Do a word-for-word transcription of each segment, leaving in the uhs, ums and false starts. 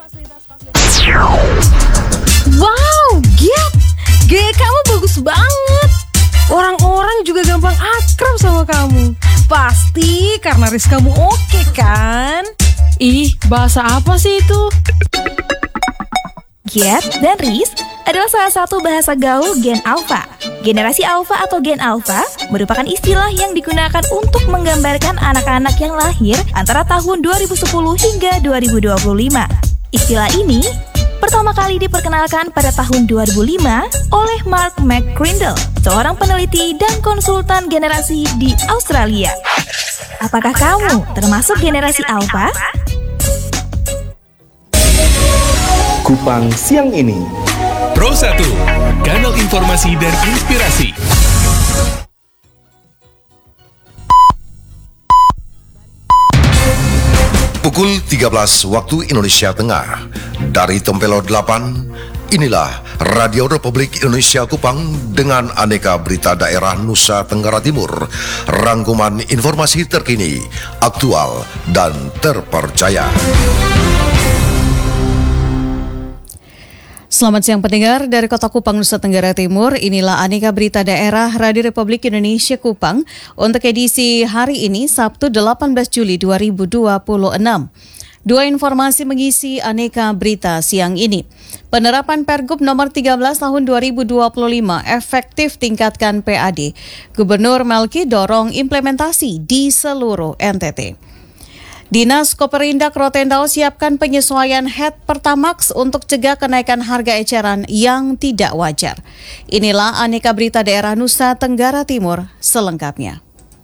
Wow, Giat, gaya kamu bagus banget. Orang-orang juga gampang akrab sama kamu. Pasti karena Riz kamu oke kan? Ih, bahasa apa sih itu? Giat dan Riz adalah salah satu bahasa gaul Gen Alpha. Generasi Alpha atau Gen Alpha merupakan istilah yang digunakan untuk menggambarkan anak-anak yang lahir antara tahun dua ribu sepuluh hingga dua ribu dua puluh lima. Istilah ini pertama kali diperkenalkan pada tahun dua ribu lima oleh Mark McCrindle, seorang peneliti dan konsultan generasi di Australia. Apakah kamu termasuk generasi Alpha? Kupang siang ini. Pro satu, kanal informasi dan inspirasi. Pukul tiga belas waktu Indonesia Tengah. Dari Tempelo delapan, inilah Radio Republik Indonesia Kupang dengan aneka berita daerah Nusa Tenggara Timur. Rangkuman informasi terkini, aktual, dan terpercaya. Selamat siang pendengar dari Kota Kupang, Nusa Tenggara Timur. Inilah aneka berita daerah Radio Republik Indonesia Kupang untuk edisi hari ini Sabtu delapan belas Juli dua ribu dua puluh enam. Dua informasi mengisi aneka berita siang ini. Penerapan Pergub nomor tiga belas tahun dua ribu dua puluh lima efektif tingkatkan P A D. Gubernur Melki dorong implementasi di seluruh N T T. Dinas Koperindak Rotendao siapkan penyesuaian H E T Pertamax untuk cegah kenaikan harga eceran yang tidak wajar. Inilah aneka berita daerah Nusa Tenggara Timur selengkapnya.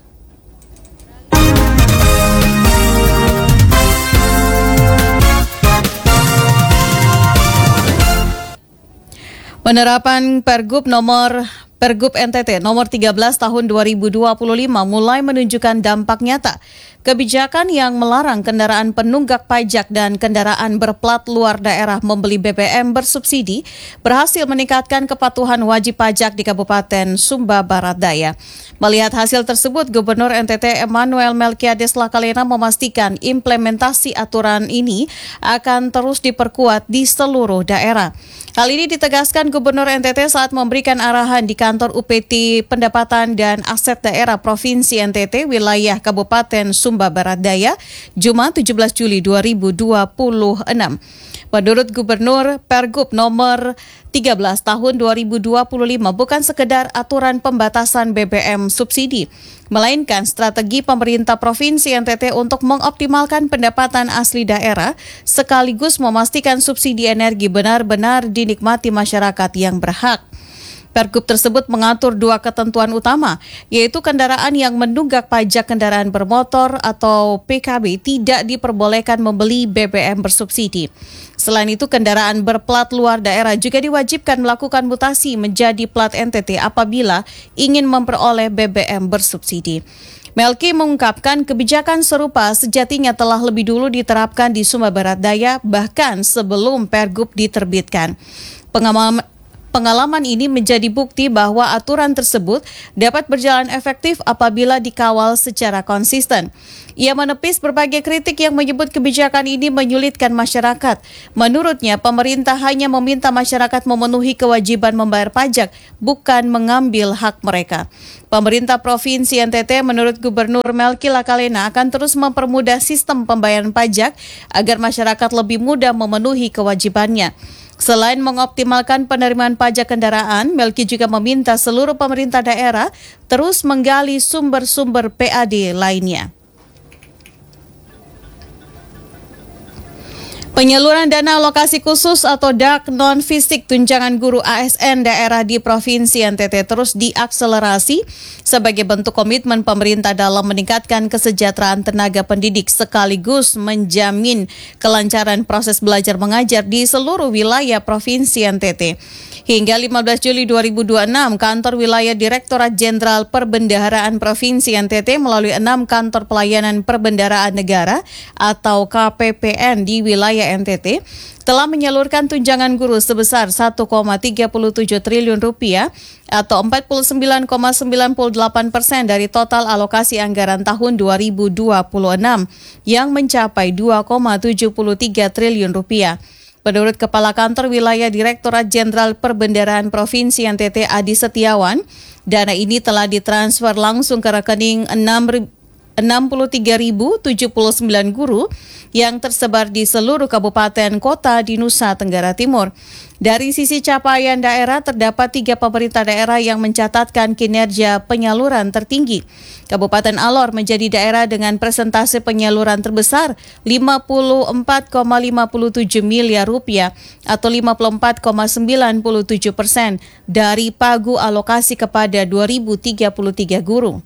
Penerapan Pergub nomor Pergub N T T nomor tiga belas tahun dua ribu dua puluh lima mulai menunjukkan dampak nyata. Kebijakan yang melarang kendaraan penunggak pajak dan kendaraan berplat luar daerah membeli B B M bersubsidi berhasil meningkatkan kepatuhan wajib pajak di Kabupaten Sumba Barat Daya. Melihat hasil tersebut, Gubernur N T T Emmanuel Melkiades Lakalena memastikan implementasi aturan ini akan terus diperkuat di seluruh daerah. Hal ini ditegaskan Gubernur N T T saat memberikan arahan di kantor U P T Pendapatan dan Aset Daerah Provinsi N T T wilayah Kabupaten Sumba Barat Daya, Jumat tujuh belas Juli dua ribu dua puluh enam. Menurut Gubernur, Pergub nomor tiga belas tahun dua ribu dua puluh lima bukan sekedar aturan pembatasan B B M subsidi, melainkan strategi pemerintah Provinsi N T T untuk mengoptimalkan pendapatan asli daerah sekaligus memastikan subsidi energi benar-benar dinikmati masyarakat yang berhak. Pergub tersebut mengatur dua ketentuan utama, yaitu kendaraan yang menunggak pajak kendaraan bermotor atau P K B tidak diperbolehkan membeli B B M bersubsidi. Selain itu, kendaraan berplat luar daerah juga diwajibkan melakukan mutasi menjadi plat N T T apabila ingin memperoleh B B M bersubsidi. Melki mengungkapkan kebijakan serupa sejatinya telah lebih dulu diterapkan di Sumba Barat Daya bahkan sebelum Pergub diterbitkan. Pengalaman Pengalaman ini menjadi bukti bahwa aturan tersebut dapat berjalan efektif apabila dikawal secara konsisten. Ia menepis berbagai kritik yang menyebut kebijakan ini menyulitkan masyarakat. Menurutnya, pemerintah hanya meminta masyarakat memenuhi kewajiban membayar pajak, bukan mengambil hak mereka. Pemerintah Provinsi N T T menurut Gubernur Melki Lakalena akan terus mempermudah sistem pembayaran pajak agar masyarakat lebih mudah memenuhi kewajibannya. Selain mengoptimalkan penerimaan pajak kendaraan, Melki juga meminta seluruh pemerintah daerah terus menggali sumber-sumber P A D lainnya. Penyaluran dana alokasi khusus atau D A K non-fisik tunjangan guru A S N daerah di Provinsi N T T terus diakselerasi sebagai bentuk komitmen pemerintah dalam meningkatkan kesejahteraan tenaga pendidik sekaligus menjamin kelancaran proses belajar mengajar di seluruh wilayah Provinsi N T T. Hingga lima belas Juli dua ribu dua puluh enam, Kantor Wilayah Direktorat Jenderal Perbendaharaan Provinsi N T T melalui enam kantor pelayanan perbendaharaan negara atau K P P N di wilayah N T T telah menyalurkan tunjangan guru sebesar satu koma tiga tujuh triliun rupiah atau empat puluh sembilan koma sembilan delapan persen dari total alokasi anggaran tahun dua ribu dua puluh enam yang mencapai dua koma tujuh tiga triliun rupiah. Menurut Kepala Kantor Wilayah Direktorat Jenderal Perbendaharaan Provinsi N T T Adi Setiawan, dana ini telah ditransfer langsung ke rekening enam puluh tiga ribu tujuh puluh sembilan guru yang tersebar di seluruh kabupaten kota di Nusa Tenggara Timur. Dari sisi capaian daerah, terdapat tiga pemerintah daerah yang mencatatkan kinerja penyaluran tertinggi. Kabupaten Alor menjadi daerah dengan persentase penyaluran terbesar lima puluh empat koma lima tujuh miliar rupiah atau lima puluh empat koma sembilan tujuh persen dari pagu alokasi kepada dua ribu tiga puluh tiga guru.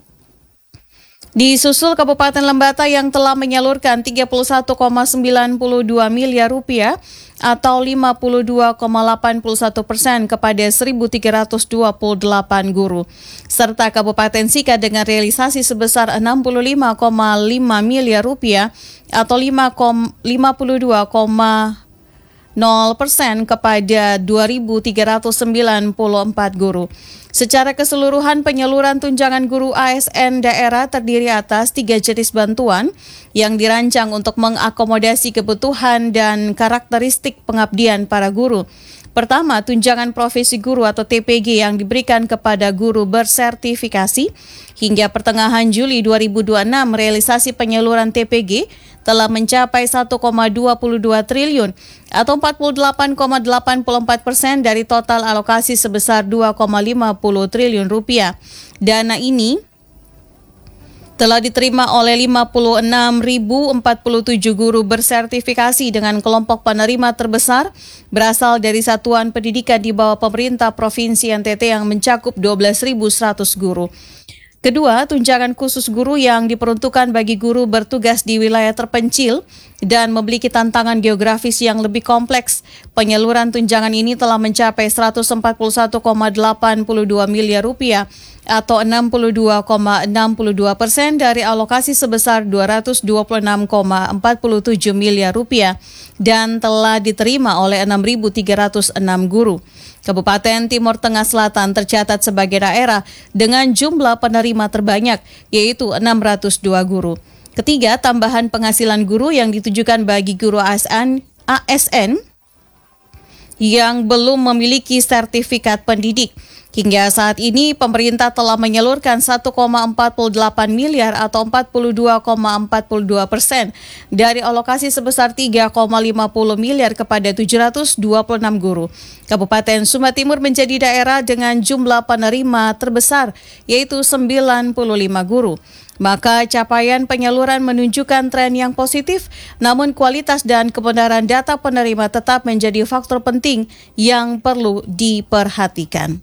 Disusul Kabupaten Lembata yang telah menyalurkan tiga puluh satu koma sembilan dua miliar rupiah atau lima puluh dua koma delapan satu persen kepada seribu tiga ratus dua puluh delapan guru. Serta Kabupaten Sika dengan realisasi sebesar enam puluh lima koma lima miliar rupiah atau lima puluh dua koma nol persen kepada dua ribu tiga ratus sembilan puluh empat guru. Secara keseluruhan penyaluran tunjangan guru A S N daerah terdiri atas tiga jenis bantuan yang dirancang untuk mengakomodasi kebutuhan dan karakteristik pengabdian para guru. Pertama, tunjangan profesi guru atau T P G yang diberikan kepada guru bersertifikasi. Hingga pertengahan Juli dua ribu dua puluh enam, realisasi penyaluran T P G telah mencapai satu koma dua dua triliun atau empat puluh delapan koma delapan empat persen dari total alokasi sebesar dua koma lima puluh triliun rupiah. Dana ini telah diterima oleh lima puluh enam ribu empat puluh tujuh guru bersertifikasi dengan kelompok penerima terbesar berasal dari satuan pendidikan di bawah pemerintah Provinsi N T T yang mencakup dua belas ribu seratus guru. Kedua, tunjangan khusus guru yang diperuntukkan bagi guru bertugas di wilayah terpencil dan memiliki tantangan geografis yang lebih kompleks. Penyaluran tunjangan ini telah mencapai seratus empat puluh satu koma delapan dua miliar rupiah atau enam puluh dua koma enam dua persen dari alokasi sebesar dua ratus dua puluh enam koma empat tujuh miliar rupiah dan telah diterima oleh enam ribu tiga ratus enam guru. Kabupaten Timur Tengah Selatan tercatat sebagai daerah dengan jumlah penerima terbanyak, yaitu enam ratus dua guru. Ketiga, tambahan penghasilan guru yang ditujukan bagi guru A S N, A S N yang belum memiliki sertifikat pendidik. Hingga saat ini, pemerintah telah menyalurkan satu koma empat delapan miliar atau empat puluh dua koma empat dua persen dari alokasi sebesar tiga koma lima puluh miliar kepada tujuh ratus dua puluh enam guru. Kabupaten Sumba Timur menjadi daerah dengan jumlah penerima terbesar, yaitu sembilan puluh lima guru. Maka capaian penyaluran menunjukkan tren yang positif, namun kualitas dan kebenaran data penerima tetap menjadi faktor penting yang perlu diperhatikan.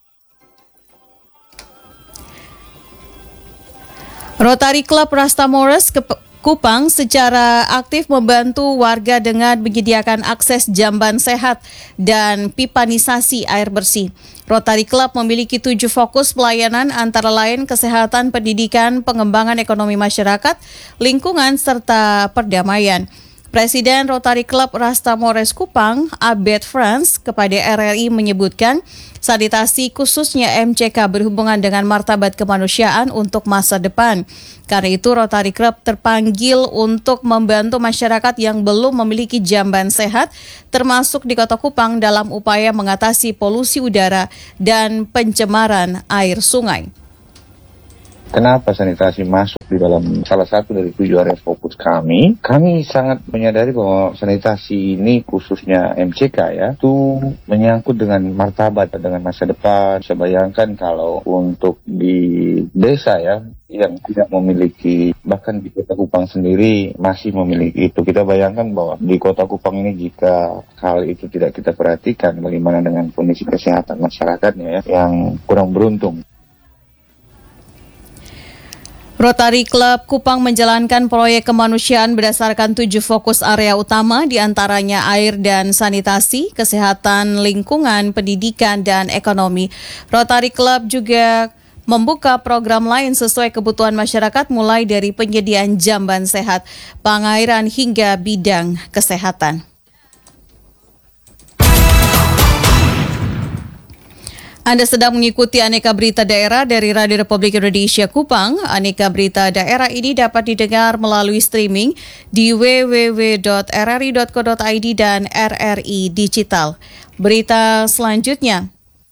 Rotary Club Rastamores Kupang secara aktif membantu warga dengan menyediakan akses jamban sehat dan pipanisasi air bersih. Rotary Club memiliki tujuh fokus pelayanan antara lain kesehatan, pendidikan, pengembangan ekonomi masyarakat, lingkungan, serta perdamaian. Presiden Rotary Club Rastamores Kupang, Abed Franz, kepada R R I menyebutkan sanitasi khususnya M C K berhubungan dengan martabat kemanusiaan untuk masa depan. Karena itu Rotary Club terpanggil untuk membantu masyarakat yang belum memiliki jamban sehat, termasuk di Kota Kupang dalam upaya mengatasi polusi udara dan pencemaran air sungai. Kenapa sanitasi masuk di dalam salah satu dari tujuh area fokus kami? Kami sangat menyadari bahwa sanitasi ini khususnya M C K ya, itu menyangkut dengan martabat, dengan masa depan. Saya bayangkan kalau untuk di desa ya, yang tidak memiliki, bahkan di Kota Kupang sendiri masih memiliki itu. Kita bayangkan bahwa di Kota Kupang ini jika hal itu tidak kita perhatikan, bagaimana dengan kondisi kesehatan masyarakatnya ya, yang kurang beruntung. Rotary Club Kupang menjalankan proyek kemanusiaan berdasarkan tujuh fokus area utama, diantaranya air dan sanitasi, kesehatan, lingkungan, pendidikan, dan ekonomi. Rotary Club juga membuka program lain sesuai kebutuhan masyarakat, mulai dari penyediaan jamban sehat, pengairan, hingga bidang kesehatan. Anda sedang mengikuti Aneka Berita Daerah dari Radio Republik Indonesia Kupang. Aneka Berita Daerah ini dapat didengar melalui streaming di w w w dot r r i dot co dot i d dan R R I Digital. Berita selanjutnya.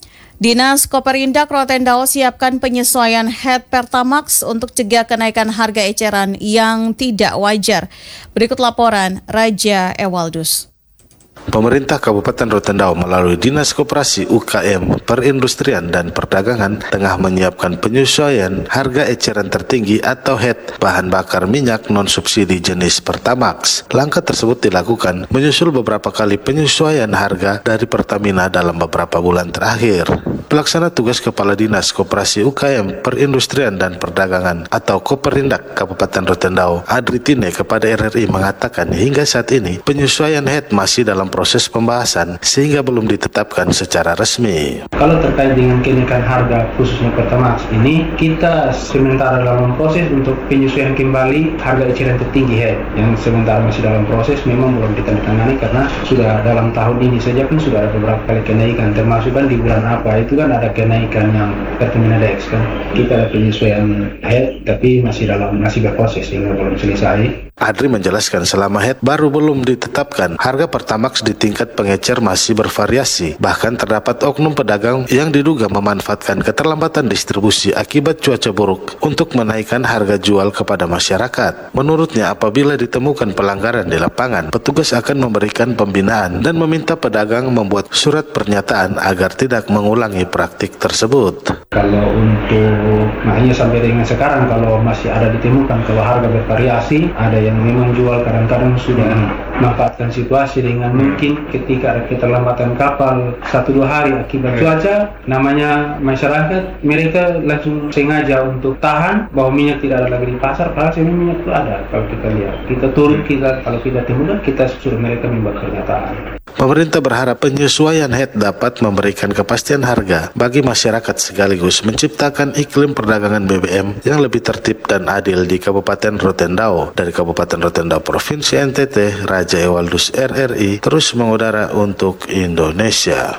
Dinas Koperindak Rotendao siapkan penyesuaian H E T Pertamax untuk cegah kenaikan harga eceran yang tidak wajar. Berikut laporan Raja Ewaldus. Pemerintah Kabupaten Rotendao melalui Dinas Koperasi U K M, Perindustrian dan Perdagangan tengah menyiapkan penyesuaian harga eceran tertinggi atau H E T bahan bakar minyak non-subsidi jenis Pertamax. Langkah tersebut dilakukan menyusul beberapa kali penyesuaian harga dari Pertamina dalam beberapa bulan terakhir. Pelaksana tugas Kepala Dinas Koperasi U K M, Perindustrian dan Perdagangan atau Koperindak Kabupaten Rotendao, Adri Tine kepada R R I mengatakan hingga saat ini penyesuaian H E T masih dalam proses pembahasan sehingga belum ditetapkan secara resmi. Kalau terkait dengan kenaikan harga khususnya Pertamax ini, kita sementara dalam proses untuk penyesuaian kembali harga eceran tertinggi H E T yang sementara masih dalam proses, memang belum ditandatangani karena sudah dalam tahun ini saja kan sudah ada beberapa kali kenaikan, termasuk kan di bulan apa itu kan ada kenaikan yang Pertamina Dex kan. Kita ada penyesuaian H E T tapi masih dalam masih berproses sehingga belum selesai. Adri menjelaskan selama H E T baru belum ditetapkan, harga Pertamax di tingkat pengecer masih bervariasi. Bahkan terdapat oknum pedagang yang diduga memanfaatkan keterlambatan distribusi akibat cuaca buruk untuk menaikkan harga jual kepada masyarakat. Menurutnya, apabila ditemukan pelanggaran di lapangan, petugas akan memberikan pembinaan dan meminta pedagang membuat surat pernyataan agar tidak mengulangi praktik tersebut. Kalau untuk makanya sampai dengan sekarang kalau masih ada ditemukan kalau harga bervariasi, ada yang memang jual kadang-kadang sudah memanfaatkan situasi dengan mungkin ketika ada keterlambatan kapal satu dua hari akibat cuaca, namanya masyarakat mereka langsung sengaja untuk tahan bahwa minyak tidak ada lagi di pasar, padahal sebenarnya minyak itu ada. Kalau kita lihat, kita turun, kita kalau kita temukan, kita suruh mereka membuat pernyataan. Pemerintah berharap penyesuaian H E T dapat memberikan kepastian harga bagi masyarakat sekaligus menciptakan iklim perdagangan B B M yang lebih tertib dan adil di Kabupaten Rotendao. Dari Kabupaten Rotendao, Provinsi N T T, Raja Ewaldus R R I terus mengudara untuk Indonesia.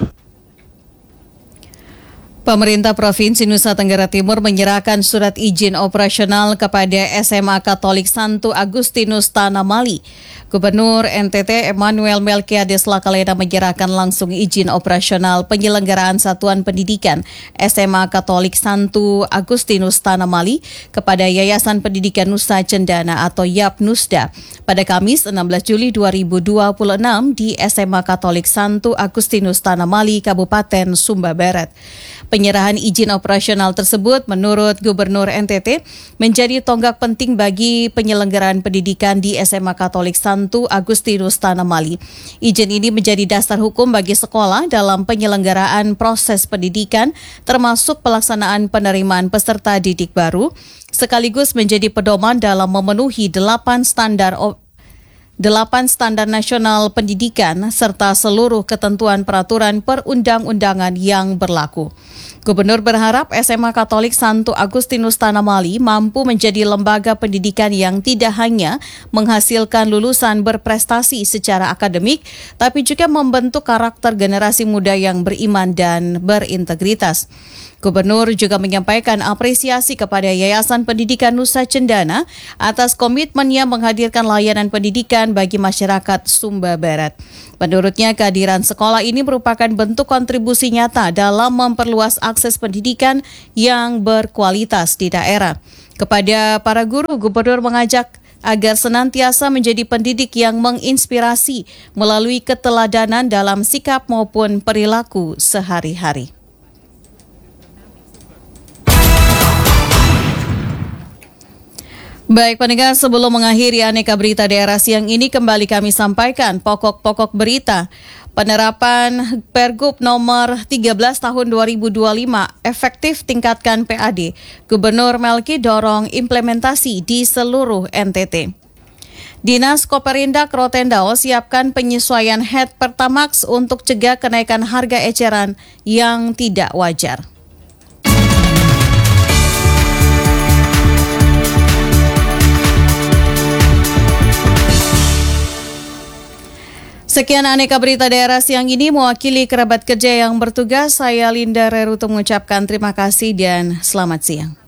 Pemerintah Provinsi Nusa Tenggara Timur menyerahkan surat izin operasional kepada S M A Katolik Santo Agustinus Tanamali. Gubernur N T T Emmanuel Melkiades Lakalena menyerahkan langsung izin operasional penyelenggaraan Satuan Pendidikan S M A Katolik Santo Agustinus Tanamali kepada Yayasan Pendidikan Nusa Cendana atau YAPNUSDA pada Kamis enam belas Juli dua ribu dua puluh enam di S M A Katolik Santo Agustinus Tanamali, Kabupaten Sumba Barat. Penyerahan izin operasional tersebut menurut Gubernur N T T menjadi tonggak penting bagi penyelenggaraan pendidikan di S M A Katolik Santo Agustinus Tanamali. Izin ini menjadi dasar hukum bagi sekolah dalam penyelenggaraan proses pendidikan termasuk pelaksanaan penerimaan peserta didik baru, sekaligus menjadi pedoman dalam memenuhi delapan standar Delapan standar nasional pendidikan serta seluruh ketentuan peraturan perundang-undangan yang berlaku. Gubernur berharap S M A Katolik Santo Agustinus Tanamali mampu menjadi lembaga pendidikan yang tidak hanya menghasilkan lulusan berprestasi secara akademik, tapi juga membentuk karakter generasi muda yang beriman dan berintegritas. Gubernur juga menyampaikan apresiasi kepada Yayasan Pendidikan Nusa Cendana atas komitmennya menghadirkan layanan pendidikan bagi masyarakat Sumba Barat. Menurutnya, kehadiran sekolah ini merupakan bentuk kontribusi nyata dalam memperluas akses pendidikan yang berkualitas di daerah. Kepada para guru, Gubernur mengajak agar senantiasa menjadi pendidik yang menginspirasi melalui keteladanan dalam sikap maupun perilaku sehari-hari. Baik pendengar, sebelum mengakhiri Aneka Berita Daerah siang ini, kembali kami sampaikan pokok-pokok berita. Penerapan Pergub nomor tiga belas tahun dua ribu dua puluh lima efektif tingkatkan P A D. Gubernur Melki dorong implementasi di seluruh N T T. Dinas Koperindak Rotendao siapkan penyesuaian H E T Pertamax untuk cegah kenaikan harga eceran yang tidak wajar. Sekian Aneka Berita Daerah siang ini, mewakili kerabat kerja yang bertugas, saya Linda Reruto mengucapkan terima kasih dan selamat siang.